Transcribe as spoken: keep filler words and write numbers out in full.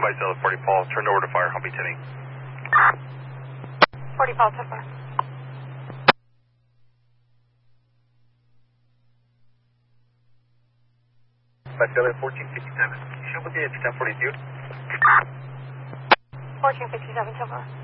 by Zilla forty Paul, turned over to fire, I'll be tending. forty Paul, so far. By Zilla fourteen fifty-seven, show with the ten forty-two. fourteen fifty-seven, so far.